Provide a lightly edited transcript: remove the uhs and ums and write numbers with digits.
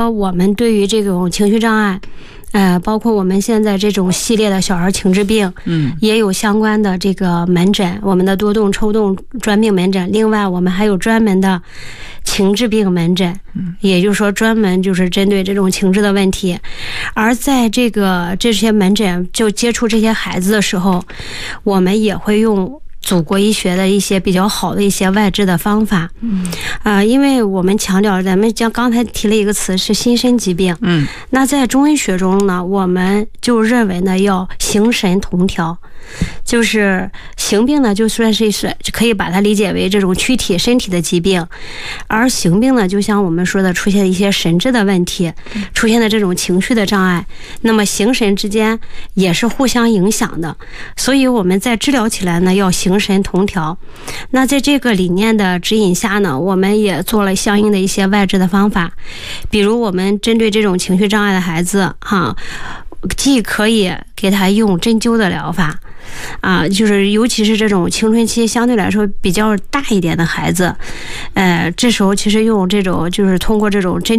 说我们对于这种情绪障碍，包括我们现在这种系列的小儿情志病，也有相关的这个门诊，我们的多动抽动专病门诊。另外，我们还有专门的情志病门诊，也就是说专门就是针对这种情志的问题。而在这些门诊就接触这些孩子的时候，我们也会用祖国医学的一些比较好的一些外治的方法，因为我们强调，咱们刚才提了一个词是心身疾病，那在中医学中呢，我们就认为呢要形神同调，就是形病呢就算是可以把它理解为这种躯体身体的疾病，而形病呢就像我们说的出现一些神志的问题，出现的这种情绪的障碍，那么形神之间也是互相影响的，所以我们在治疗起来呢要形神同调。那在这个理念的指引下呢，我们也做了相应的一些外治的方法，比如我们针对这种情绪障碍的孩子既可以给他用针灸的疗法就是尤其是这种青春期相对来说比较大一点的孩子，这时候其实用这种就是通过这种针